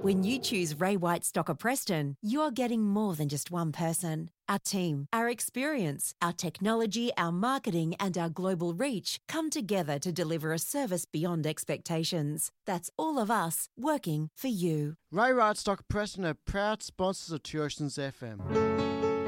When you choose Ray White Stocker Preston, you're getting more than just one person. Our team, our experience, our technology, our marketing and our global reach come together to deliver a service beyond expectations. That's all of us working for you. Ray White Stocker Preston are proud sponsors of Tuitions FM.